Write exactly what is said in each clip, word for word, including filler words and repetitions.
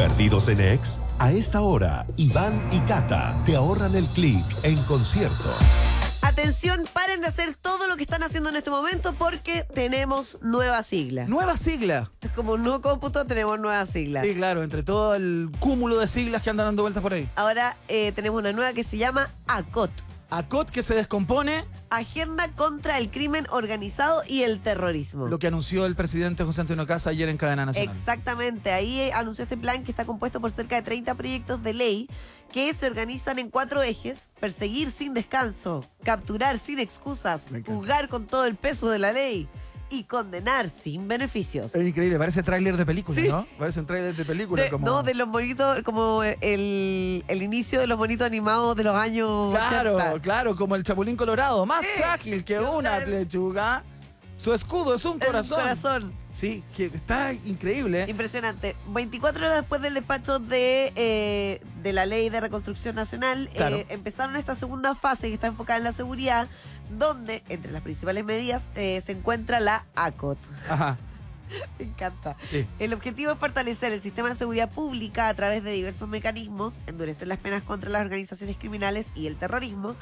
¿Perdidos en Ex? A esta hora, Iván y Cata te ahorran el clic en concierto. Atención, paren de hacer todo lo que están haciendo en este momento porque tenemos nueva sigla. Nueva sigla. Es como un nuevo cómputo, tenemos nueva sigla. Sí, claro, entre todo el cúmulo de siglas que andan dando vueltas por ahí. Ahora eh, tenemos una nueva que se llama ACOT. ACOT, que se descompone. Agenda contra el Crimen Organizado y el Terrorismo. Lo que anunció el presidente José Antonio Caz ayer en Cadena Nacional. Exactamente, ahí eh, anunció este plan que está compuesto por cerca de treinta proyectos de ley que se organizan en cuatro ejes: perseguir sin descanso, capturar sin excusas, juzgar con todo el peso de la ley y condenar sin beneficios. Es increíble, parece tráiler de película, Sí. ¿no? Parece un tráiler de película. De- como... No, de los monitos, como el, el inicio de los monitos animados de los años Claro, ochenta. claro, como el Chapulín Colorado, más Sí, frágil que una el- lechuga. Su escudo es un El corazón. corazón. Sí, que está increíble. Impresionante. veinticuatro horas después del despacho de, eh, de la Ley de Reconstrucción Nacional, Claro. eh, empezaron esta segunda fase que está enfocada en la seguridad, donde entre las principales medidas eh, se encuentra la ACOT. Ajá, Me encanta. sí. El objetivo es fortalecer el sistema de seguridad pública a través de diversos mecanismos, endurecer las penas contra las organizaciones criminales y el terrorismo,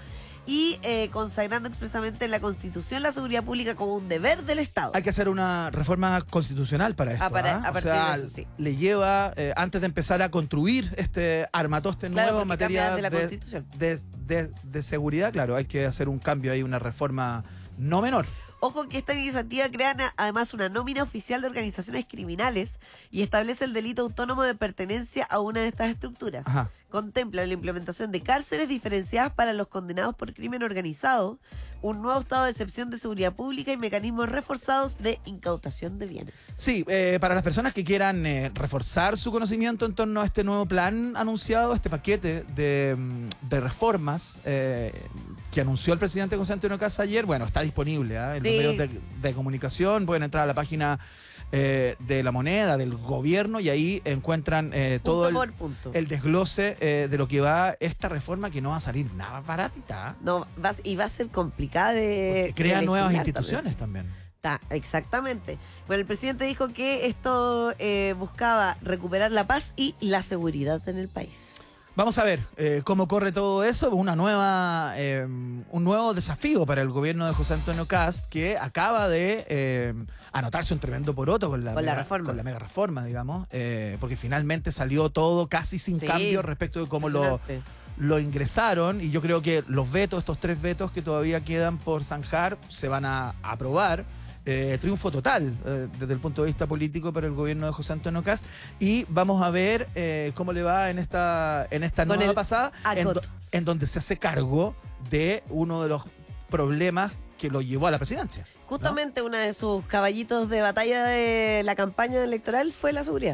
y eh, consagrando expresamente en la Constitución la seguridad pública como un deber del Estado. Hay que hacer una reforma constitucional para esto. A para- ¿ah? a O partir sea, de eso, sí. le lleva, eh, antes de empezar a construir este armatoste Claro, nuevo en porque materia cambia de la de, Constitución. de- de- de seguridad, claro, hay que hacer un cambio ahí, una reforma no menor. Ojo que esta iniciativa crea na- además una nómina oficial de organizaciones criminales y establece el delito autónomo de pertenencia a una de estas estructuras. Ajá. Contempla la implementación de cárceles diferenciadas para los condenados por crimen organizado, un nuevo estado de excepción de seguridad pública y mecanismos reforzados de incautación de bienes. Sí, eh, para las personas que quieran eh, reforzar su conocimiento en torno a este nuevo plan anunciado, este paquete de, mm, de reformas eh, que anunció el presidente José Antonio Caz ayer, bueno, está disponible ¿ah? en Sí. los medios de, de comunicación, pueden entrar a la página eh, de la moneda, del gobierno, y ahí encuentran eh, todo Punto el, por punto. el desglose eh, de lo que va esta reforma, que no va a salir nada baratita. ¿ah? No, va, y va a ser complicada de. Porque crea de nuevas legislar instituciones también. también. Está, exactamente. Bueno, el presidente dijo que esto eh, buscaba recuperar la paz y la seguridad en el país. Vamos a ver eh, cómo corre todo eso, una nueva, eh, un nuevo desafío para el gobierno de José Antonio Caz, que acaba de eh, anotarse un tremendo poroto con la, Con la mega, reforma. con la mega reforma, digamos, eh, porque finalmente salió todo casi sin Sí, cambio respecto de cómo lo, Impresionante. lo ingresaron, y yo creo que los vetos, estos tres vetos que todavía quedan por zanjar, se van a aprobar. Eh, triunfo total eh, desde el punto de vista político para el gobierno de José Antonio Caz, y vamos a ver eh, cómo le va en esta en esta Con nueva el pasada en, ACOT. do- en donde se hace cargo de uno de los problemas que lo llevó a la presidencia. Justamente uno de sus caballitos de batalla de la campaña electoral fue la seguridad.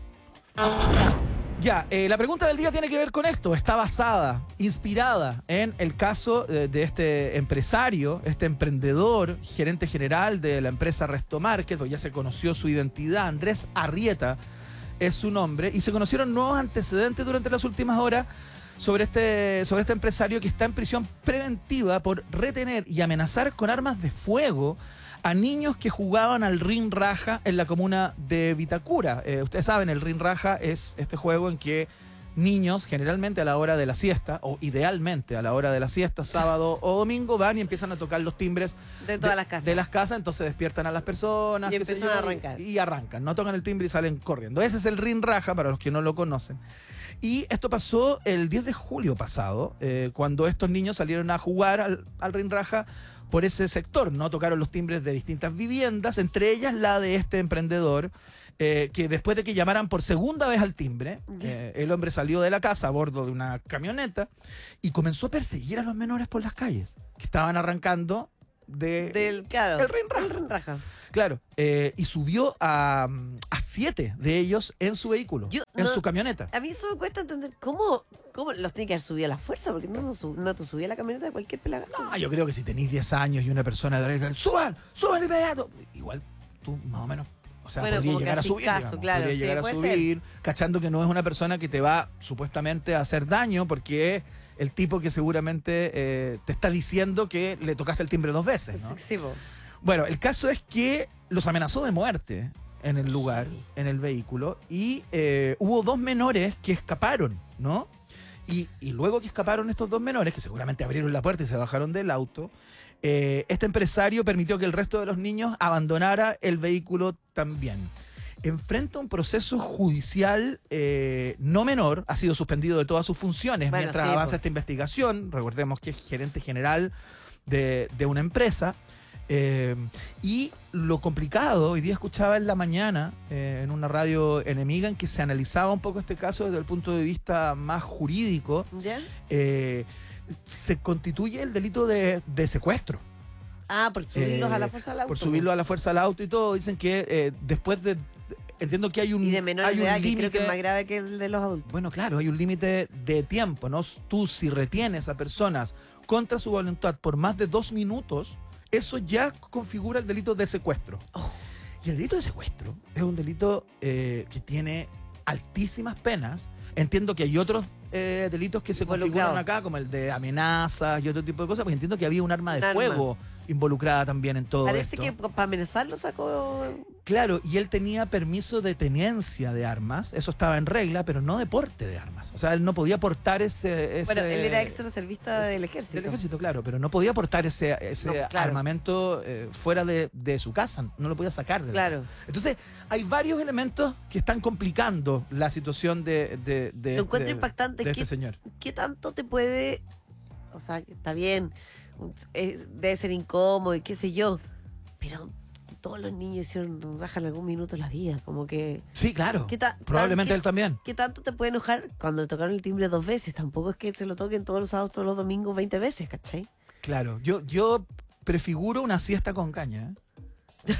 Ya, eh, la pregunta del día tiene que ver con esto. Está basada, inspirada en el caso eh, de este empresario, este emprendedor, gerente general de la empresa Resto Market, pues ya se conoció su identidad. Andrés Arrieta es su nombre, y se conocieron nuevos antecedentes durante las últimas horas sobre este, sobre este empresario que está en prisión preventiva por retener y amenazar con armas de fuego a niños que jugaban al Ring Raja en la comuna de Vitacura. Eh, ustedes saben, el Ring Raja es este juego en que niños, generalmente a la hora de la siesta, o idealmente a la hora de la siesta, sábado o domingo, van y empiezan a tocar los timbres De todas las casas. de las casas, entonces despiertan a las personas. Y qué sé empiezan yo, a arrancar. Y, y arrancan, no tocan el timbre y salen corriendo. Ese es el Ring Raja, para los que no lo conocen. Y esto pasó el diez de julio pasado, eh, cuando estos niños salieron a jugar al, al Ring Raja por ese sector, ¿no? Tocaron los timbres de distintas viviendas, entre ellas la de este emprendedor, eh, que después de que llamaran por segunda vez al timbre, eh, el hombre salió de la casa a bordo de una camioneta y comenzó a perseguir a los menores por las calles, que estaban arrancando de... Del, claro, el Ring Raja. el Ring Raja. Claro, eh, y subió a, a siete de ellos en su vehículo, Yo en no- su camioneta. A mí eso me cuesta entender cómo, cómo los tiene que haber subido a la fuerza, porque no, no, sub- no te subía a la camioneta de cualquier pelagato. Ah, yo creo que si tenéis diez años y una persona de edad, ¡suban! ¡Suban de inmediato! Igual tú, más o menos. O sea, Bueno, podría como que llegar a así subir. caso, digamos. claro, podría sí, llegar a puede subir, cachando que no es una persona que te va supuestamente a hacer daño, porque es el tipo que seguramente eh, te está diciendo que le tocaste el timbre dos veces, ¿no? Sí, po. Bueno, el caso es que los amenazó de muerte en el lugar, en el vehículo, y eh, hubo dos menores que escaparon, ¿no? Y, y luego que escaparon estos dos menores, que seguramente abrieron la puerta y se bajaron del auto, eh, este empresario permitió que el resto de los niños abandonara el vehículo también. Enfrenta un proceso judicial eh, no menor, ha sido suspendido de todas sus funciones Bueno, mientras sí, avanza pues. esta investigación. Recordemos que es gerente general de, de una empresa. Eh, y lo complicado, hoy día escuchaba en la mañana eh, en una radio enemiga en que se analizaba un poco este caso desde el punto de vista más jurídico, ¿Ya? eh, se constituye el delito de, de secuestro. Ah, por subirlos Eh, a la fuerza al auto. Por subirlo a la fuerza al auto y todo. Dicen que eh, después de... Entiendo que hay un Y de menores hay de un edad, que creo límite. que es más grave que el de los adultos. Bueno, claro, hay un límite de tiempo, ¿no? Tú si retienes a personas contra su voluntad por más de dos minutos, eso ya configura el delito de secuestro. Oh. Y el delito de secuestro es un delito eh, que tiene altísimas penas. Entiendo que hay otros eh, delitos que se Involucrado. configuran acá, como el de amenazas y otro tipo de cosas, porque entiendo que había un arma de Un arma. fuego involucrada también en todo Parece esto. que para amenazarlo sacó... Claro, y él tenía permiso de tenencia de armas, eso estaba en regla, pero no de porte de armas. O sea, él no podía portar ese... ese Bueno, él era ex reservista del ejército. Del ejército, claro, pero no podía portar ese, ese No, claro. armamento eh, fuera de, de su casa, no lo podía sacar de la Claro. casa. Entonces, hay varios elementos que están complicando la situación de, de, de, Lo encuentro de- impactante. de ¿Qué, este señor. ¿Qué tanto te puede...? O sea, está bien, un- eh, debe ser incómodo y qué sé yo, pero todos los niños hicieron, bajan algún minuto la vida, como que... Sí, claro, ¿Qué ta- probablemente tan- él también. ¿Qué tanto te puede enojar cuando le tocaron el timbre dos veces? Tampoco es que se lo toquen todos los sábados, todos los domingos, veinte veces, ¿cachai? Claro, yo, yo prefiguro una siesta con caña. ¿eh?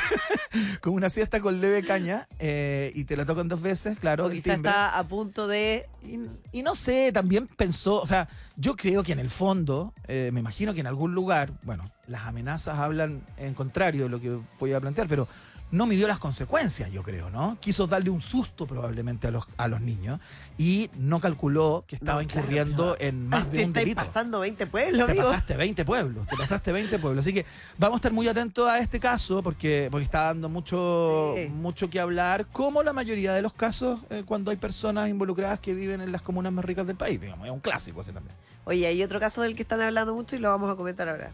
Con una siesta con leve caña eh, y te la tocan dos veces, claro. O el quizás timbre. está a punto de... Y, y no sé, también pensó, o sea, yo creo que en el fondo, eh, me imagino que en algún lugar, bueno, las amenazas hablan en contrario de lo que voy a plantear, pero no midió las consecuencias, yo creo, ¿no? Quiso darle un susto probablemente a los, a los niños y no calculó que estaba No, claro, incurriendo pero- en más Te de un estáis delito. pasando veinte pueblos, Te amigo. pasaste veinte pueblos, te pasaste veinte pueblos. Así que vamos a estar muy atentos a este caso porque, porque está dando mucho, Sí. mucho que hablar, como la mayoría de los casos eh, cuando hay personas involucradas que viven en las comunas más ricas del país, digamos. Es un clásico ese también. Oye, hay otro caso del que están hablando mucho y lo vamos a comentar ahora.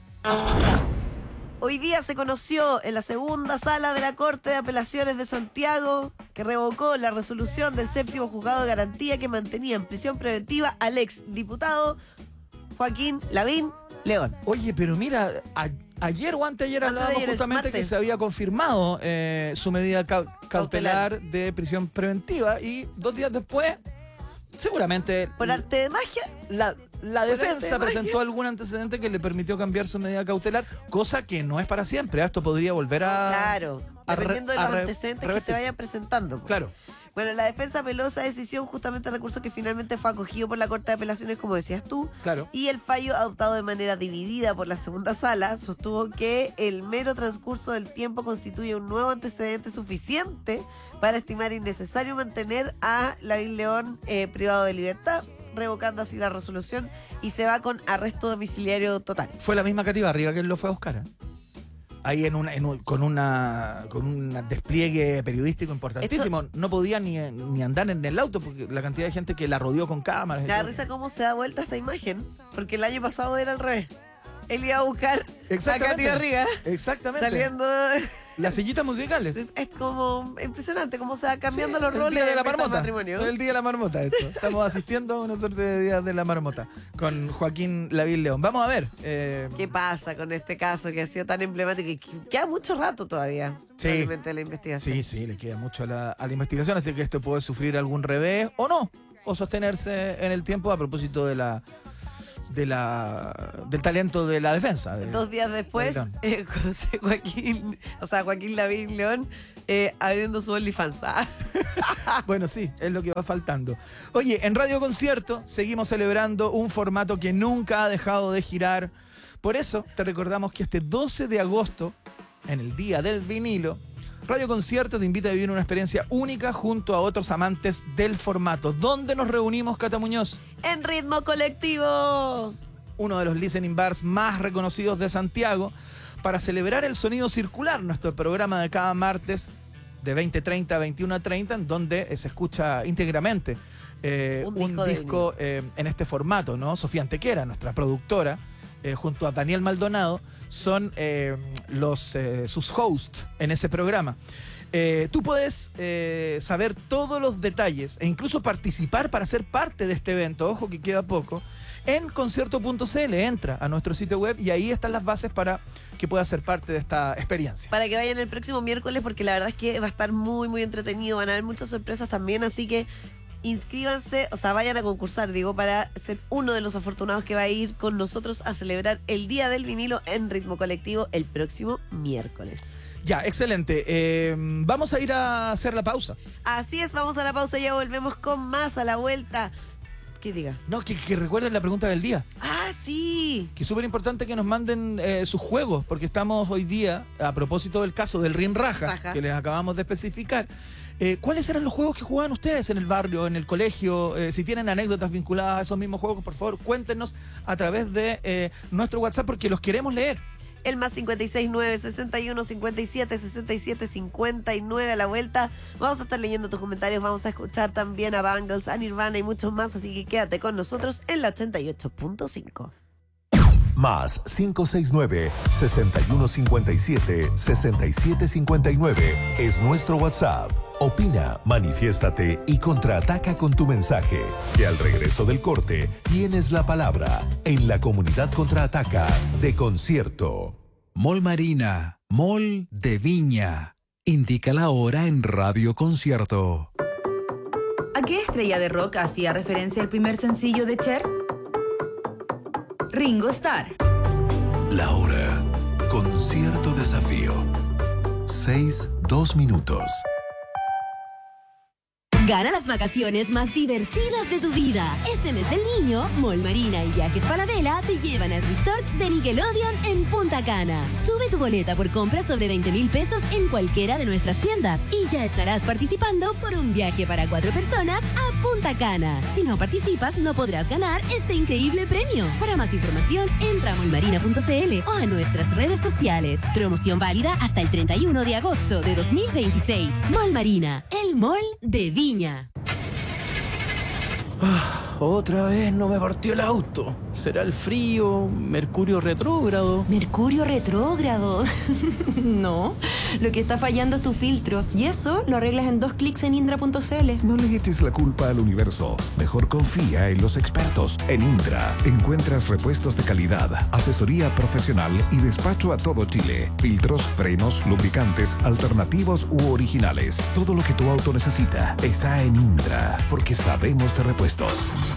Hoy día se conoció en la segunda sala de la Corte de Apelaciones de Santiago que revocó la resolución del séptimo juzgado de garantía que mantenía en prisión preventiva al ex diputado Joaquín Lavín León. Oye, pero mira, a- ayer o anteayer Antes de hablábamos ayer, el justamente que martes. se había confirmado eh, su medida cau- cautelar de prisión preventiva y dos días después, seguramente Por arte de magia, la, la Por defensa arte de presentó magia. algún antecedente que le permitió cambiar su medida cautelar, cosa que no es para siempre. ¿eh? Esto podría volver a... claro, a re- dependiendo de a los re- antecedentes que se revertirse. vayan presentando. po. Claro. Bueno, la defensa apeló esa decisión justamente al recurso que finalmente fue acogido por la Corte de Apelaciones, como decías tú. Claro. Y el fallo, adoptado de manera dividida por la segunda sala, sostuvo que el mero transcurso del tiempo constituye un nuevo antecedente suficiente para estimar innecesario mantener a Lavín León eh, privado de libertad, revocando así la resolución y se va con arresto domiciliario total. Fue la misma Cati Barriga que él lo fue a buscar. ¿eh? Ahí en una, en un- con una con un despliegue periodístico importantísimo. No podía ni, ni andar en el auto porque la cantidad de gente que la rodeó con cámaras. y Me da todo. risa cómo se da vuelta esta imagen, porque el año pasado era al revés. Él iba a buscar a Exactamente. Katy Barriga Exactamente. saliendo... Las sillitas musicales. Es como impresionante cómo se va cambiando Sí, los el roles día de la en este marmota. matrimonio. El día de la marmota esto. Estamos asistiendo a una suerte de día de la marmota con Joaquín Lavín León. Vamos a ver. eh, ¿Qué pasa con este caso que ha sido tan emblemático y que queda mucho rato todavía? Sí. Probablemente la investigación. Sí, sí, le queda mucho a la, a la investigación, así que esto puede sufrir algún revés o no, o sostenerse en el tiempo a propósito de la de la del talento de la defensa. de- Dos días después, León. eh, José Joaquín, o sea, Joaquín Lavín León, eh, abriendo su OnlyFans. Ah, Bueno, sí, es lo que va faltando. Oye, en Radio Concierto seguimos celebrando un formato que nunca ha dejado de girar. Por eso te recordamos que este doce de agosto, en el Día del Vinilo, Radio Concierto te invita a vivir una experiencia única junto a otros amantes del formato. ¿Dónde nos reunimos, Cata Muñoz? en ritmo colectivo. Uno de los listening bars más reconocidos de Santiago, para celebrar el sonido circular, nuestro programa de cada martes, de veinte treinta a veintiuno treinta, en donde eh, se escucha íntegramente eh, un, un disco, disco eh, en este formato, ¿no? Sofía Antequera, nuestra productora, eh, junto a Daniel Maldonado, son eh, los eh, sus hosts en ese programa. Eh, tú puedes eh, saber todos los detalles e incluso participar para ser parte de este evento, ojo que queda poco, en concierto punto c l. Entra a nuestro sitio web y ahí están las bases para que puedas ser parte de esta experiencia. Para que vayan el próximo miércoles, porque la verdad es que va a estar muy, muy entretenido, van a haber muchas sorpresas también, así que inscríbanse, o sea, vayan a concursar, digo, para ser uno de los afortunados que va a ir con nosotros a celebrar el Día del Vinilo en Ritmo Colectivo el próximo miércoles. Ya, excelente. Eh, vamos a ir a hacer la pausa. Así es, vamos a la pausa y ya volvemos con más a la vuelta. ¿Qué diga? No, que, que recuerden la pregunta del día. Ah, sí. Que es súper importante que nos manden eh, sus juegos, porque estamos hoy día, a propósito del caso del Rin Raja, Raja. que les acabamos de especificar. Eh, ¿Cuáles eran los juegos que jugaban ustedes en el barrio, en el colegio? Eh, si tienen anécdotas vinculadas a esos mismos juegos, por favor, cuéntenos a través de eh, nuestro WhatsApp, porque los queremos leer. El más cincuenta y seis nueve, sesenta y uno, cincuenta y siete, sesenta y siete, cincuenta y nueve a la vuelta. Vamos a estar leyendo tus comentarios, vamos a escuchar también a Bangles, a Nirvana y muchos más, así que quédate con nosotros en la ochenta y ocho punto cinco. Más cinco seis nueve, sesenta y uno cincuenta y siete, sesenta y siete cincuenta y nueve es nuestro WhatsApp. Opina, manifiéstate y contraataca con tu mensaje. Que al regreso del corte tienes la palabra en la comunidad contraataca de Concierto. Mall Marina, Mall de Viña. Indica la hora en Radio Concierto. ¿A qué estrella de rock hacía referencia el primer sencillo de Cher? Ringo Starr. La hora. Concierto Desafío. Seis, dos minutos. Gana las vacaciones más divertidas de tu vida. Este mes del niño, Mall Marina y Viajes Falabella te llevan al resort de Nickelodeon en Punta Cana. Sube tu boleta por compras sobre veinte mil pesos en cualquiera de nuestras tiendas y ya estarás participando por un viaje para cuatro personas a Punta Cana. Si no participas, no podrás ganar este increíble premio. Para más información, entra a mall marina punto c l o a nuestras redes sociales. Promoción válida hasta el treinta y uno de agosto de dos mil veintiséis. Mall Marina, el mall de Viña. Ah, otra vez no me partió el auto. ¿Será el frío? ¿Mercurio retrógrado? ¿Mercurio retrógrado? No, lo que está fallando es tu filtro. Y eso lo arreglas en dos clics en indra punto c l. No le eches la culpa al universo. Mejor confía en los expertos. En Indra encuentras repuestos de calidad, asesoría profesional y despacho a todo Chile. Filtros, frenos, lubricantes, alternativos u originales. Todo lo que tu auto necesita está en Indra, porque sabemos de repuestos.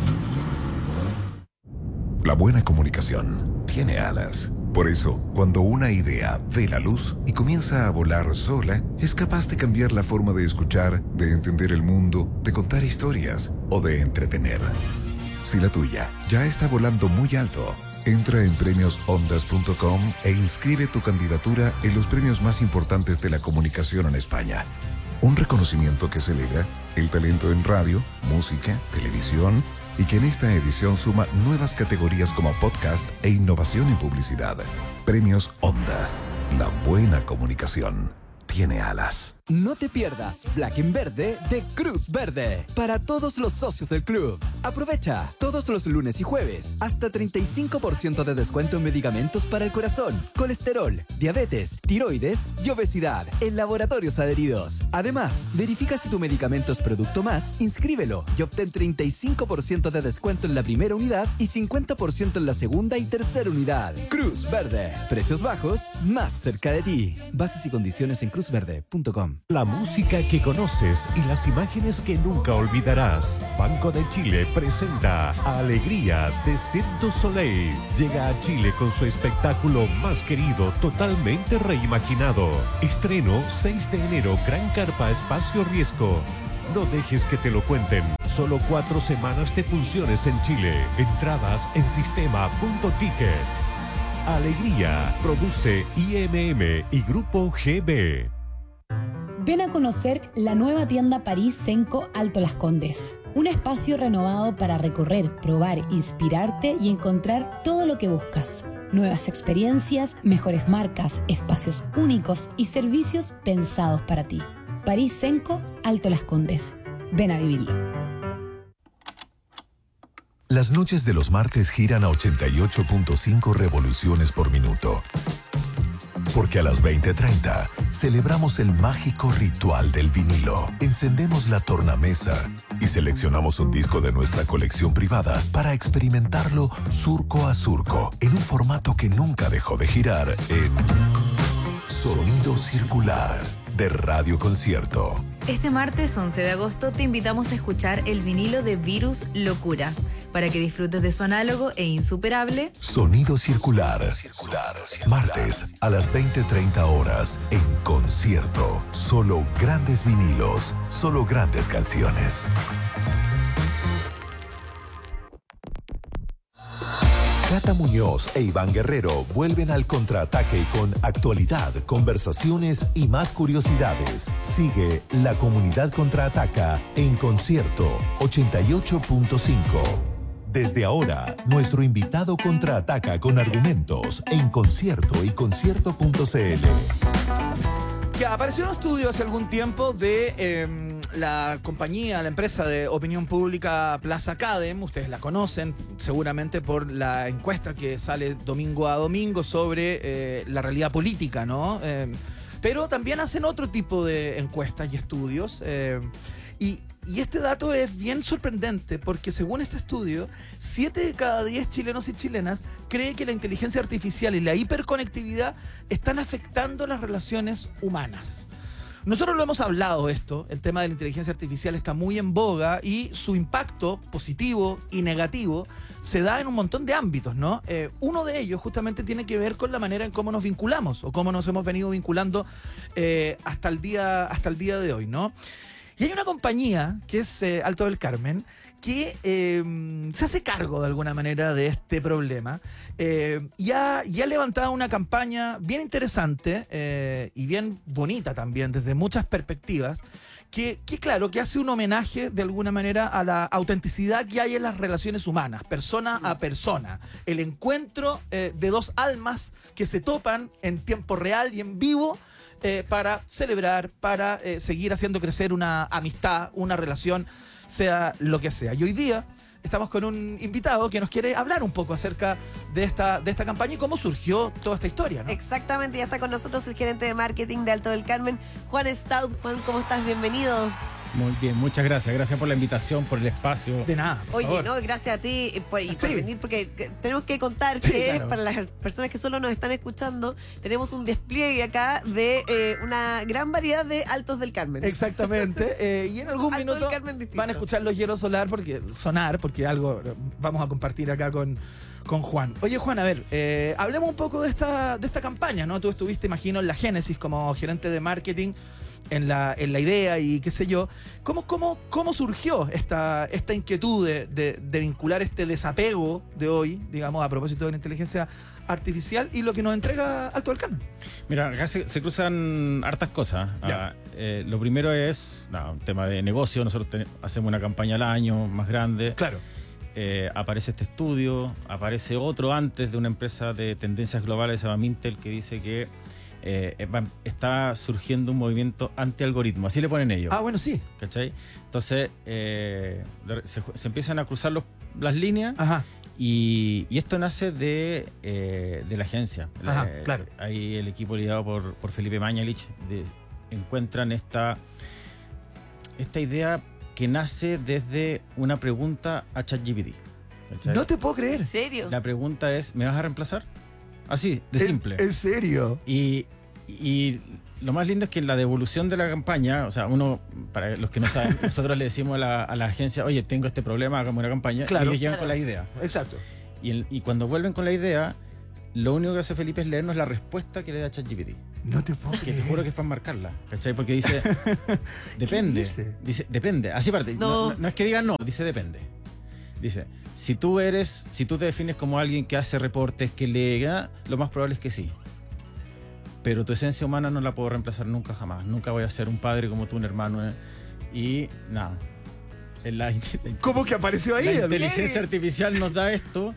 La buena comunicación tiene alas. Por eso, cuando una idea ve la luz y comienza a volar sola, es capaz de cambiar la forma de escuchar, de entender el mundo, de contar historias o de entretener. Si la tuya ya está volando muy alto, entra en premios ondas punto com e inscribe tu candidatura en los premios más importantes de la comunicación en España. Un reconocimiento que celebra el talento en radio, música, televisión y que en esta edición suma nuevas categorías como podcast e innovación en publicidad. Premios Ondas. La buena comunicación tiene alas. No te pierdas Black en Verde de Cruz Verde para todos los socios del club. Aprovecha todos los lunes y jueves hasta treinta y cinco por ciento de descuento en medicamentos para el corazón, colesterol, diabetes, tiroides y obesidad en laboratorios adheridos. Además, verifica si tu medicamento es producto más, inscríbelo y obtén treinta y cinco por ciento de descuento en la primera unidad y cincuenta por ciento en la segunda y tercera unidad. Cruz Verde. Precios bajos, más cerca de ti. Bases y condiciones en cruz verde punto com. La música que conoces y las imágenes que nunca olvidarás. Banco de Chile presenta Alegría de Cirque du Soleil. Llega a Chile con su espectáculo más querido, totalmente reimaginado. Estreno seis de enero, Gran Carpa Espacio Riesgo. No dejes que te lo cuenten. Solo cuatro semanas de funciones en Chile. Entradas en sistema punto ticket. Alegría. Produce I M M y Grupo G B. Ven a conocer la nueva tienda París Senco Alto Las Condes. Un espacio renovado para recorrer, probar, inspirarte y encontrar todo lo que buscas. Nuevas experiencias, mejores marcas, espacios únicos y servicios pensados para ti. París Senco, Alto Las Condes. Ven a vivirlo. Las noches de los martes giran a ochenta y ocho punto cinco revoluciones por minuto. Porque a las veinte treinta celebramos el mágico ritual del vinilo. Encendemos la tornamesa y seleccionamos un disco de nuestra colección privada para experimentarlo surco a surco en un formato que nunca dejó de girar en Sonido Circular de Radio Concierto. Este martes once de agosto te invitamos a escuchar el vinilo de Virus Locura, para que disfrutes de su análogo e insuperable Sonido Circular. Circular. Martes a las veinte treinta horas en Concierto. Solo grandes vinilos, solo grandes canciones. Cata Muñoz e Iván Guerrero vuelven al contraataque con actualidad, conversaciones y más curiosidades. Sigue La Comunidad Contraataca en Concierto ochenta y ocho punto cinco. Desde ahora, nuestro invitado contraataca con argumentos en Concierto y concierto punto c l. Que apareció un estudio hace algún tiempo de eh, la compañía, la empresa de opinión pública Plaza Academ. Ustedes la conocen seguramente por la encuesta que sale domingo a domingo sobre eh, la realidad política, ¿no? Eh, pero también hacen otro tipo de encuestas y estudios. Eh, y, y este dato es bien sorprendente porque según este estudio, siete de cada diez chilenos y chilenas cree que la inteligencia artificial y la hiperconectividad están afectando las relaciones humanas. Nosotros lo hemos hablado esto, el tema de la inteligencia artificial está muy en boga y su impacto positivo y negativo se da en un montón de ámbitos, ¿no? Eh, uno de ellos justamente tiene que ver con la manera en cómo nos vinculamos o cómo nos hemos venido vinculando eh, hasta el día, hasta el día de hoy, ¿no? Y hay una compañía, que es eh, Alto del Carmen, que eh, se hace cargo de alguna manera de este problema eh, y, ha, y ha levantado una campaña bien interesante eh, y bien bonita también desde muchas perspectivas, que, que claro, que hace un homenaje de alguna manera a la autenticidad que hay en las relaciones humanas, persona a persona, el encuentro eh, de dos almas que se topan en tiempo real y en vivo, Eh, para celebrar, para eh, seguir haciendo crecer una amistad, una relación, sea lo que sea. Y hoy día estamos con un invitado que nos quiere hablar un poco acerca de esta, de esta campaña y cómo surgió toda esta historia, ¿no? Exactamente, ya está con nosotros el gerente de marketing de Alto del Carmen, Juan Stout. Juan, ¿cómo estás? Bienvenido. Muy bien, muchas gracias. Gracias por la invitación, por el espacio. De nada. Oye, favor. no, gracias a ti por, y por Sí. venir, porque tenemos que contar Sí, que claro. para las personas que solo nos están escuchando, tenemos un despliegue acá de eh, una gran variedad de Altos del Carmen. Exactamente. eh, y en algún Alto del minuto Carmen distinto. van a escuchar los hielos solar porque sonar, porque algo vamos a compartir acá con, con Juan. Oye, Juan, a ver, eh, hablemos un poco de esta, de esta campaña, ¿no? Tú estuviste, imagino, en la génesis como gerente de marketing, en la, en la idea y qué sé yo. ¿Cómo, cómo, cómo surgió esta, esta inquietud de, de, de vincular este desapego de hoy, digamos, a propósito de la inteligencia artificial y lo que nos entrega Alto del Carmen? Mira, acá se, se cruzan hartas cosas. Ah, eh, lo primero es no, un tema de negocio. Nosotros ten, hacemos una campaña al año más grande. Claro. Eh, aparece este estudio, aparece otro antes de una empresa de tendencias globales, se llama Mintel, que dice que eh, está surgiendo un movimiento anti-algoritmo. Así le ponen ellos. Ah, bueno, sí. ¿Cachai? Entonces, eh, se, se empiezan a cruzar los, las líneas. Ajá. Y, y esto nace de, eh, de la agencia. Ajá, eh, claro. Ahí el equipo liderado por, por Felipe Mañalich de, encuentran esta, esta idea que nace desde una pregunta a ChatGPT. ¿Cachai? No te puedo creer. ¿En serio? La pregunta es, ¿me vas a reemplazar? Así, de simple. ¿En serio? Y, y lo más lindo es que en la devolución de la campaña, o sea, uno, para los que no saben, nosotros le decimos a la, a la agencia, oye, tengo este problema, hagamos una campaña, Claro. y ellos llegan Claro. con la idea. Exacto. Y, el- y cuando vuelven con la idea, lo único que hace Felipe es leernos la respuesta que le da ChatGPT. No te puedo Que creer. te juro que es para marcarla, ¿cachai? Porque dice, depende. dice? Dice, depende. Así parte. No. No. No, no es que diga no, dice depende. Dice, si tú eres, si tú te defines como alguien que hace reportes, que lee, ah, lo más probable es que sí. Pero tu esencia humana no la puedo reemplazar nunca jamás. Nunca voy a ser un padre como tú, un hermano. eh. Y nada. En la, ¿Cómo que apareció ahí? la ¿Qué? inteligencia artificial nos da esto.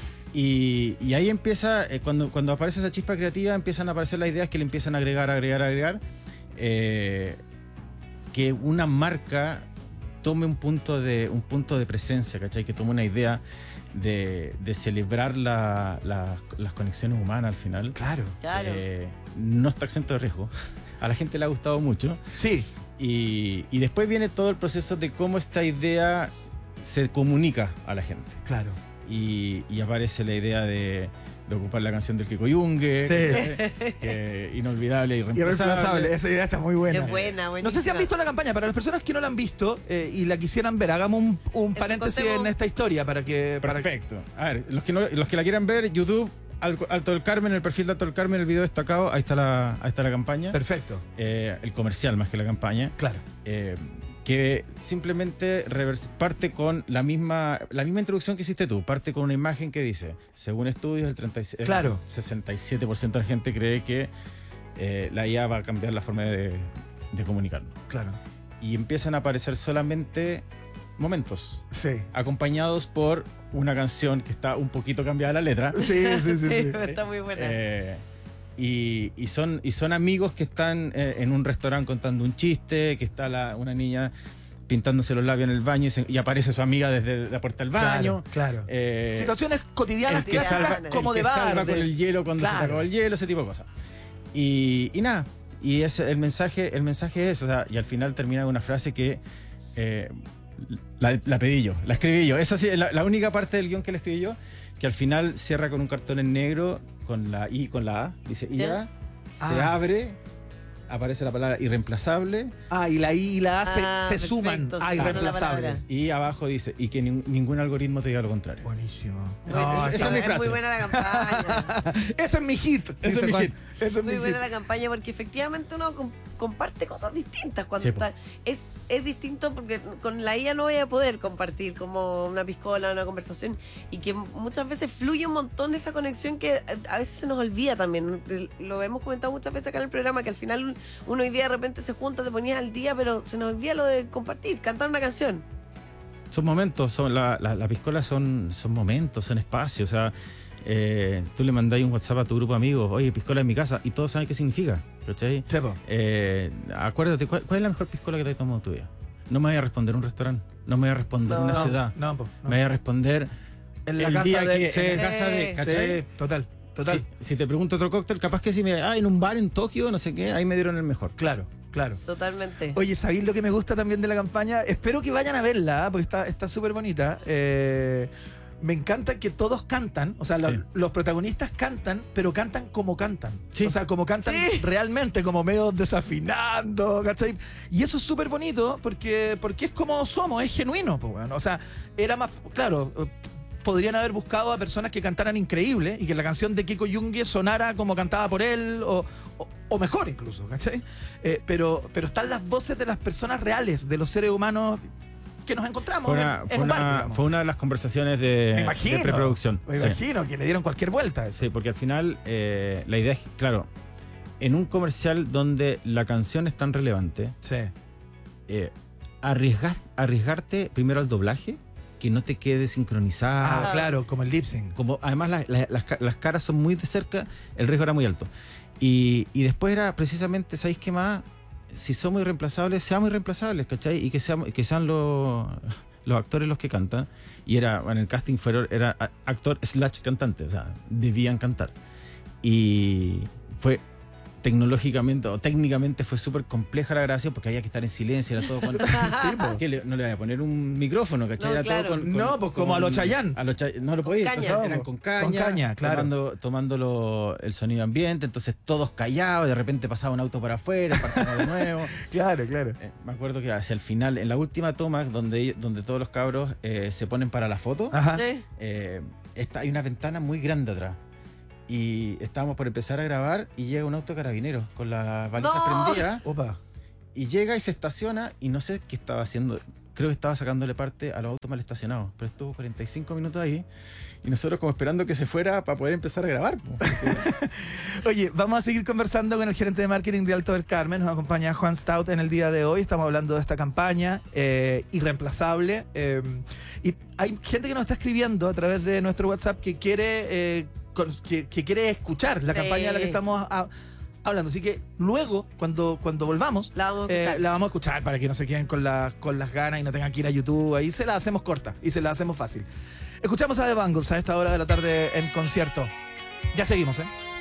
Y, y ahí empieza, eh, cuando, cuando aparece esa chispa creativa, empiezan a aparecer las ideas que le empiezan a agregar, agregar, agregar. Eh, que una marca tome un punto de, un punto de presencia, ¿cachai? Que tome una idea de, de celebrar la, la, las conexiones humanas al final. Claro. Claro. Eh, no está exento de riesgo. A la gente le ha gustado mucho. Sí. Y, y después viene todo el proceso de cómo esta idea se comunica a la gente. Claro. Y, y aparece la idea de, de ocupar la canción del Kiko Yungue. Sí. Que, que inolvidable y irreemplazable. Irreemplazable, esa idea está muy buena. Es buena, buenísima. No sé si han visto la campaña, para las personas que no la han visto eh, y la quisieran ver, hagamos un, un paréntesis contemos- en esta historia para que... Para que- Perfecto. A ver, los que, no- los que la quieran ver, YouTube, Al- Alto del Carmen, el perfil de Alto del Carmen, el video destacado, ahí está la, ahí está la campaña. Perfecto. Eh, el comercial más que la campaña. Claro. Eh, que simplemente revers- parte con la misma, la misma introducción que hiciste tú. Parte con una imagen que dice, según estudios, el, treinta y siete, Claro. el sesenta y siete por ciento de la gente cree que eh, la I A va a cambiar la forma de, de comunicarnos. Claro. Y empiezan a aparecer solamente momentos, Sí. acompañados por una canción que está un poquito cambiada la letra. Sí, sí, sí. Sí, sí. está muy buena. Eh, y, y son, y son amigos que están eh, en un restaurante contando un chiste, que está la, una niña pintándose los labios en el baño y, se- y aparece su amiga desde la puerta del baño. Claro, claro. Eh, Situaciones cotidianas el que salva, como el de que bar. salva de- con el hielo cuando se Claro. te acabó el hielo, ese tipo de cosas. Y, y nada, y es, el, mensaje, el mensaje es, o sea, y al final termina con una frase que eh, la, la pedí yo, la escribí yo. Esa sí es la, la única parte del guión que la escribí yo, que al final cierra con un cartón en negro, con la I, con la A, dice I A, se Ah. abre, aparece la palabra irreemplazable. Ah, y la I y la A se, Ah, se perfecto, suman se a suman a la irreemplazable. palabra. Y abajo dice, y que nin- ningún algoritmo te diga lo contrario. Buenísimo. Esa- No, esa- está- esa es mi es frase. muy buena la campaña. Ese es mi hit. Ese es dice mi Juan. hit. Ese es mi Muy buena hit. la campaña porque efectivamente uno com- comparte cosas distintas cuando Sí, po. está. Es, es distinto porque con la I A no voy a poder compartir como una piscola, una conversación y que muchas veces fluye un montón esa conexión que a veces se nos olvida también. Lo hemos comentado muchas veces acá en el programa que al final uno hoy día de repente se junta, te ponías al día, pero se nos olvida lo de compartir, cantar una canción. Son momentos, son la, la, la piscola son, son momentos, son espacios. O sea, eh, tú le mandáis un WhatsApp a tu grupo de amigos, oye, piscola en mi casa, y todos saben qué significa. ¿Cachai? Chepo. Eh, acuérdate, ¿cuál, cuál es la mejor piscola que te has tomado en tu vida? No me voy a responder un restaurante, no me voy a responder No. una No, ciudad, no, po, no. me voy a responder En la el casa día de- que, sí. en la casa de, ¿cachai? Sí, total, total. Si, si te pregunto otro cóctel, capaz que si me, ah, en un bar en Tokio, no sé qué, ahí me dieron el mejor. Claro, claro. Totalmente. Oye, ¿sabéis lo que me gusta también de la campaña? Espero que vayan a verla, ¿eh? Porque está está súper bonita. Eh, me encanta que todos cantan, o sea, la- Sí. los protagonistas cantan, pero cantan como cantan. Sí. O sea, como cantan Sí. realmente, como medio desafinando, ¿cachai? Y eso es súper bonito porque, porque es como somos, es genuino, pues, bueno. O sea, era más, claro, eh, podrían haber buscado a personas que cantaran increíble y que la canción de Kiko Yungue sonara como cantada por él o, o- o mejor incluso, ¿cachai? Eh, pero, pero están las voces de las personas reales, de los seres humanos que nos encontramos Fue en- una, en, fue un bar, una- digamos. fue una de las conversaciones de, Me imagino, de preproducción. Me Sí. imagino que le dieron cualquier vuelta a eso. Sí, porque al final eh, la idea es, que, claro, en un comercial donde la canción es tan relevante, Sí. eh, arriesgas- arriesgarte primero al doblaje, que no te quede sincronizado. Ah, claro, como el lip sync. Como, además, la- la- las, ca- las caras son muy de cerca, el riesgo era muy alto. Y, y después era precisamente, ¿sabéis qué más? Si somos irreemplazables, seamos irreemplazables, ¿cachai? Y que, seamos, que sean los, los actores los que cantan. Y era, en el casting fueron, era a- actor slash cantante, o sea, debían cantar. Y fue tecnológicamente o técnicamente fue súper compleja la grabación porque había que estar en silencio, era todo con... Sí, po. ¿Qué le- no le voy a poner un micrófono, ¿cachai? No, Era claro. todo con, con- No, pues como a lo Chayanne. a lo Chay- no lo podía, Con entonces caña. eran con caña, Con caña, claro. tomando, tomando lo- el sonido ambiente, entonces todos callados, de repente pasaba un auto para afuera, partimos de nuevo. Claro, claro. Eh, me acuerdo que hacia el final, en la última toma, donde, ellos- donde todos los cabros eh, se ponen para la foto, Ajá. Sí. eh, está, hay una ventana muy grande atrás. Y estábamos por empezar a grabar y llega un auto carabinero con las balizas No. prendidas Opa. y llega y se estaciona y no sé qué estaba haciendo. Creo que estaba sacándole parte a los autos mal estacionados, pero estuvo cuarenta y cinco minutos ahí y nosotros como esperando que se fuera para poder empezar a grabar. po. Oye, vamos a seguir conversando con el gerente de marketing de Alto del Carmen. Nos acompaña Juan Stout en el día de hoy. Estamos hablando de esta campaña eh, irreemplazable. Eh, y hay gente que nos está escribiendo a través de nuestro WhatsApp que quiere, eh, con- que, que quiere escuchar la Sí. campaña de la que estamos a- hablando. Así que luego, cuando, cuando volvamos, La vamos a eh, escuchar. la vamos a escuchar para que no se queden con, la, con las ganas y no tengan que ir a YouTube. Ahí se la hacemos corta y se la hacemos fácil. Escuchamos a The Bangles a esta hora de la tarde en concierto. Ya seguimos, ¿eh?